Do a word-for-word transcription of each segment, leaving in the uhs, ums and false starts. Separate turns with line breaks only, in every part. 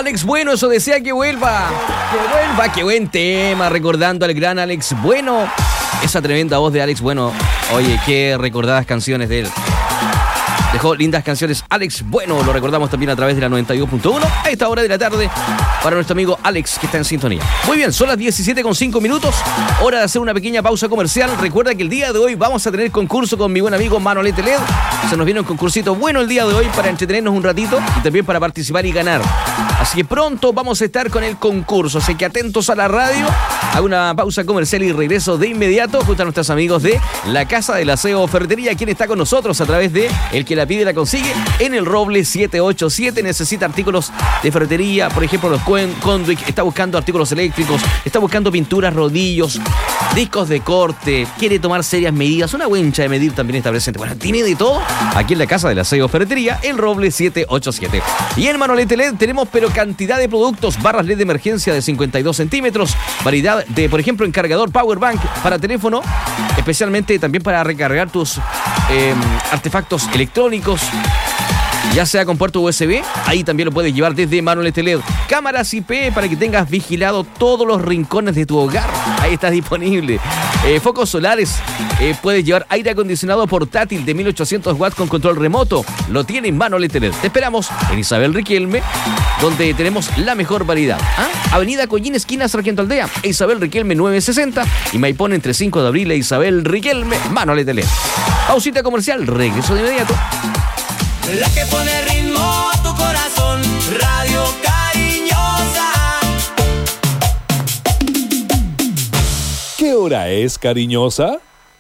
Alex Bueno, eso desea que vuelva. Que vuelva, qué buen tema. Recordando al gran Alex Bueno. Esa tremenda voz de Alex Bueno. Oye, qué recordadas canciones de él. Dejó lindas canciones Alex Bueno, lo recordamos también a través de la noventa y dos punto uno a esta hora de la tarde para nuestro amigo Alex que está en sintonía. Muy bien, son las diecisiete con cinco minutos, hora de hacer una pequeña pausa comercial. Recuerda que el día de hoy vamos a tener concurso con mi buen amigo Manolete Led. Se nos viene un concursito bueno el día de hoy para entretenernos un ratito y también para participar y ganar. Así que pronto vamos a estar con el concurso, así que atentos a la radio. Hago una pausa comercial y regreso de inmediato junto a nuestros amigos de la Casa del Aseo Ferretería, quien está con nosotros a través de El que la pide la consigue en el Roble siete ocho siete. Necesita artículos de ferretería, por ejemplo los Conduit, está buscando artículos eléctricos, está buscando pinturas, rodillos, discos de corte, quiere tomar serias medidas, una wincha de medir también está presente. Bueno, tiene de todo aquí en la Casa del Aseo Ferretería, el Roble siete ocho siete. Y en Manolete Led tenemos pero cantidad de productos, barras L E D de emergencia de cincuenta y dos centímetros, variedad de, por ejemplo, en cargador Power Bank para teléfono, especialmente también para recargar tus eh, artefactos electrónicos, ya sea con puerto U S B, ahí también lo puedes llevar desde Manolete Led. Cámaras I P para que tengas vigilado todos los rincones de tu hogar, ahí está disponible. Eh, focos solares, eh, puedes llevar aire acondicionado portátil de mil ochocientos watts con control remoto, lo tiene en Manolete Led. Te esperamos en Isabel Riquelme, donde tenemos la mejor variedad. ¿Ah? Avenida Collín, esquina Sargento Aldea, Isabel Riquelme nueve sesenta y Maipón entre cinco de abril e Isabel Riquelme, Manolete Led. Pausita comercial, regreso de inmediato.
La que pone ritmo a tu corazón, Radio Cariñosa.
¿Qué hora es, cariñosa?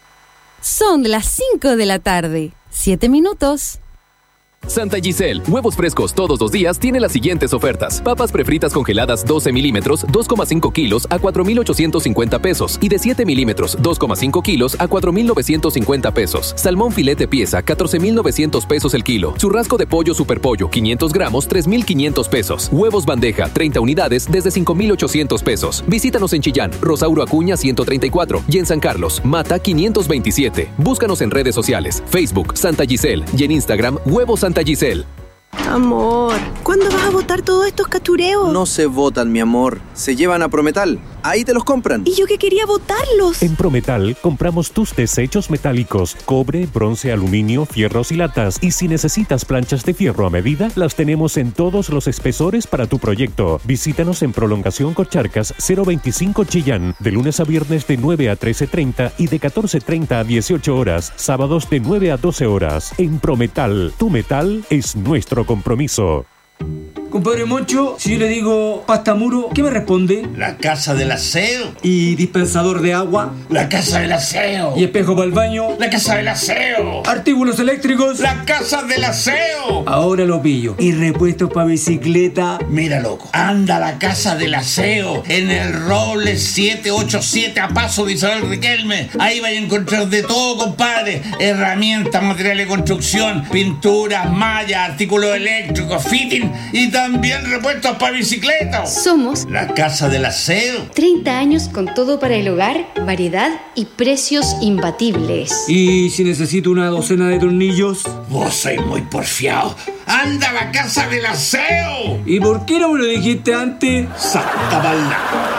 Son las cinco de la tarde, siete minutos.
Santa Giselle, huevos frescos todos los días, tiene las siguientes ofertas. Papas prefritas congeladas doce milímetros, dos coma cinco kilos a cuatro mil ochocientos cincuenta pesos. Y de siete milímetros, dos coma cinco kilos a cuatro mil novecientos cincuenta pesos. Salmón filete pieza, catorce mil novecientos pesos el kilo. Churrasco de pollo superpollo, quinientos gramos, tres mil quinientos pesos. Huevos bandeja, treinta unidades, desde cinco mil ochocientos pesos. Visítanos en Chillán, Rosauro Acuña ciento treinta y cuatro. Y en San Carlos, Mata quinientos veintisiete. Búscanos en redes sociales, Facebook, Santa Giselle. Y en Instagram, Huevos Santa Giselle.
Amor, ¿cuándo vas a botar todos estos cachureos?
No se botan, mi amor. Se llevan a Prometal. Ahí te los compran.
Y yo que quería botarlos.
En Prometal compramos tus desechos metálicos, cobre, bronce, aluminio, fierros y latas. Y si necesitas planchas de fierro a medida, las tenemos en todos los espesores para tu proyecto. Visítanos en Prolongación Cocharcas cero veinticinco Chillán, de lunes a viernes de nueve a trece treinta y de catorce treinta a dieciocho horas, sábados de nueve a doce horas. En Prometal, tu metal es nuestro compromiso.
Compadre Moncho, si yo le digo pasta muro, ¿qué me responde?
La Casa del Aseo.
¿Y dispensador de agua?
La Casa del Aseo.
¿Y espejo para el baño?
La Casa del Aseo.
¿Artículos eléctricos?
La Casa del Aseo.
Ahora lo pillo. ¿Y repuestos para bicicleta?
Mira, loco, anda a la Casa del Aseo en el Roble siete ocho siete a paso de Isabel Riquelme. Ahí vais a encontrar de todo, compadre. Herramientas, materiales de construcción, pinturas, mallas, artículos eléctricos, fitting y también También repuestos para bicicletas.
Somos
la Casa del Aseo.
treinta años con todo para el hogar, variedad y precios imbatibles.
¿Y si necesito una docena de tornillos?
Vos sois muy porfiado. ¡Anda a la Casa del Aseo!
¿Y por qué no me lo dijiste antes?
¡Santa balda!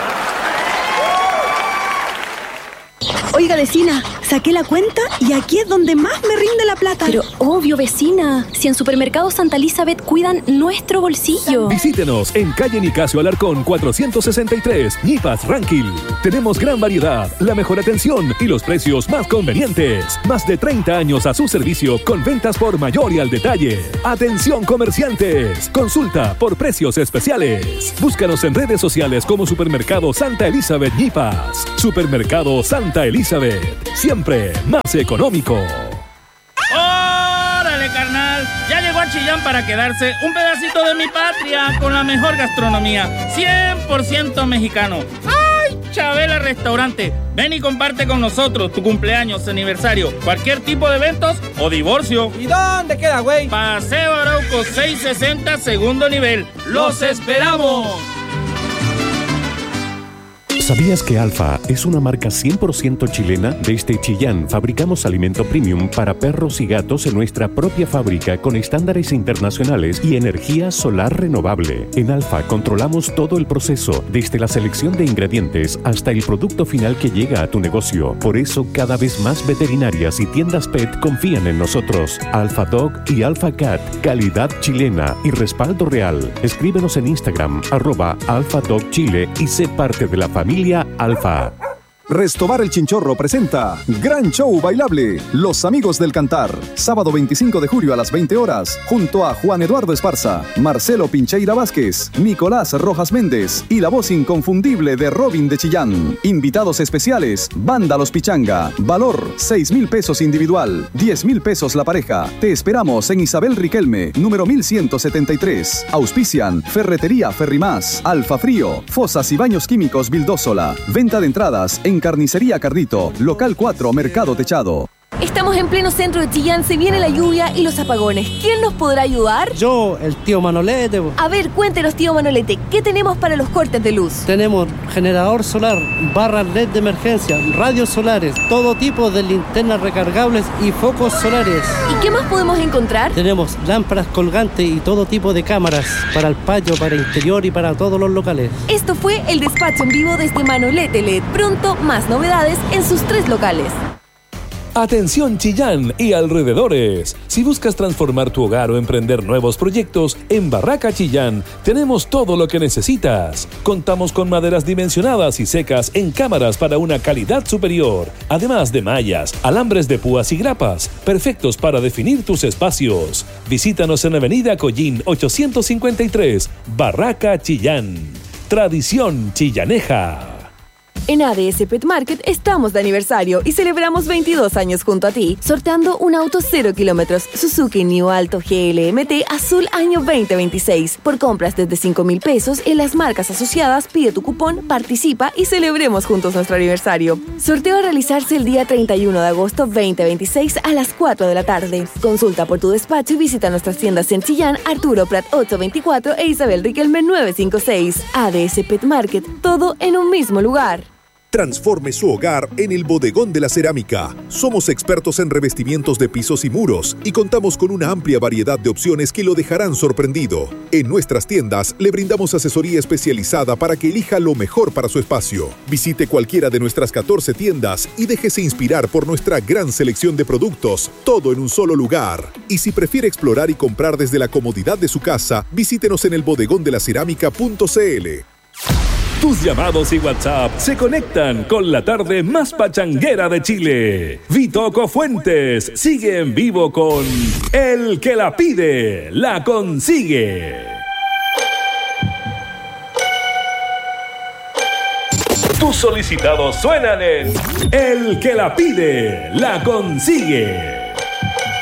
Oiga, vecina, saqué la cuenta y aquí es donde más me rinde la plata.
Pero obvio, vecina, si en Supermercado Santa Elizabeth cuidan nuestro bolsillo.
Visítenos en calle Nicasio Alarcón cuatrocientos sesenta y tres, Ñipas, Ranquil. Tenemos gran variedad, la mejor atención y los precios más convenientes. Más de treinta años a su servicio con ventas por mayor y al detalle. Atención comerciantes, consulta por precios especiales. Búscanos en redes sociales como Supermercado Santa Elizabeth Ñipas. Supermercado Santa Elizabeth. Siempre más económico.
¡Órale, carnal! Ya llegó a Chillán para quedarse un pedacito de mi patria con la mejor gastronomía, cien por ciento mexicano. ¡Ay, Chabela Restaurante! Ven y comparte con nosotros tu cumpleaños, aniversario, cualquier tipo de eventos o divorcio.
¿Y dónde queda, güey?
Paseo Arauco seiscientos sesenta, segundo nivel. ¡Los esperamos!
¿Sabías que Alfa es una marca cien por ciento chilena? Desde Chillán fabricamos alimento premium para perros y gatos en nuestra propia fábrica con estándares internacionales y energía solar renovable. En Alfa controlamos todo el proceso, desde la selección de ingredientes hasta el producto final que llega a tu negocio. Por eso cada vez más veterinarias y tiendas pet confían en nosotros. Alfa Dog y Alfa Cat, calidad chilena y respaldo real. Escríbenos en Instagram, arroba Alfa Dog Chile y sé parte de la familia Alfa.
Restobar el Chinchorro presenta Gran Show Bailable, Los Amigos del Cantar, sábado veinticinco de julio a las veinte horas, junto a Juan Eduardo Esparza, Marcelo Pincheira Vázquez, Nicolás Rojas Méndez y la voz inconfundible de Robin de Chillán. Invitados especiales, Banda Los Pichanga, valor seis mil pesos individual, diez mil pesos la pareja. Te esperamos en Isabel Riquelme, número mil ciento setenta y tres. Auspician Ferretería Ferrimás, Alfa Frío, Fosas y Baños Químicos Vildósola. Venta de entradas en Carnicería Cardito, local cuatro, Mercado Techado.
Estamos en pleno centro de Chillán, se viene la lluvia y los apagones. ¿Quién nos podrá ayudar?
Yo, el tío Manolete.
A ver, cuéntenos, tío Manolete, ¿qué tenemos para los cortes de luz?
Tenemos generador solar, barras L E D de emergencia, radios solares, todo tipo de linternas recargables y focos solares.
¿Y qué más podemos encontrar?
Tenemos lámparas colgantes y todo tipo de cámaras para el patio, para interior y para todos los locales.
Esto fue el despacho en vivo desde Manolete L E D. Pronto, más novedades en sus tres locales.
Atención Chillán y alrededores. Si buscas transformar tu hogar o emprender nuevos proyectos, en Barraca Chillán tenemos todo lo que necesitas. Contamos con maderas dimensionadas y secas en cámaras para una calidad superior, además de mallas, alambres de púas y grapas, perfectos para definir tus espacios. Visítanos en Avenida Collín ochocientos cincuenta y tres, Barraca Chillán. Tradición chillaneja.
En A D S Pet Market estamos de aniversario y celebramos veintidós años junto a ti, sorteando un auto cero kilómetros Suzuki New Alto G L M T azul año veinte veintiséis. Por compras desde cinco mil pesos en las marcas asociadas, pide tu cupón, participa y celebremos juntos nuestro aniversario. Sorteo a realizarse el día treinta y uno de agosto veinte veintiséis a las cuatro de la tarde. Consulta por tu despacho y visita nuestras tiendas en Chillán, Arturo Prat ochocientos veinticuatro e Isabel Riquelme novecientos cincuenta y seis. A D S Pet Market, todo en un mismo lugar.
Transforme su hogar en el Bodegón de la Cerámica. Somos expertos en revestimientos de pisos y muros y contamos con una amplia variedad de opciones que lo dejarán sorprendido. En nuestras tiendas le brindamos asesoría especializada para que elija lo mejor para su espacio. Visite cualquiera de nuestras catorce tiendas y déjese inspirar por nuestra gran selección de productos, todo en un solo lugar. Y si prefiere explorar y comprar desde la comodidad de su casa, visítenos en el bodegón de la cerámica punto c l.
Tus llamados y WhatsApp se conectan con la tarde más pachanguera de Chile. Vitoco Fuentes sigue en vivo con El que la pide, la consigue. Tus solicitados suenan en El que la pide, la consigue.